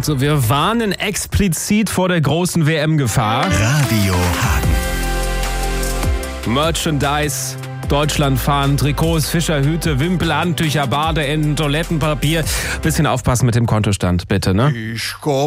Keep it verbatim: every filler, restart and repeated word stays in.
Also wir warnen explizit vor der großen W M-Gefahr. Radio Hagen. Merchandise, Deutschlandfahnen, Trikots, Fischerhüte, Wimpel, Handtücher, Badeenden, Toilettenpapier. Bisschen aufpassen mit dem Kontostand, bitte, ne? Ich komm